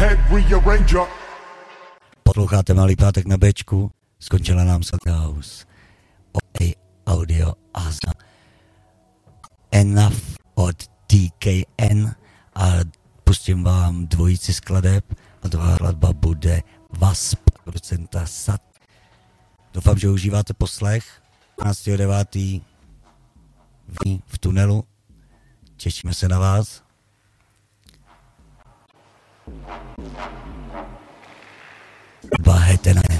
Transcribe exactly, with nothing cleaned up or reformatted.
Posloucháte Malý pátek na Bčku, skončila nám House. Oj, audio Asa. Enough od T K N a pustím vám dvojici skladeb a druhá skladba bude Wasp, producenta Sat. Doufám, že užíváte poslech. dvanáctého devátého v tunelu. Těšíme se na vás. Bahete na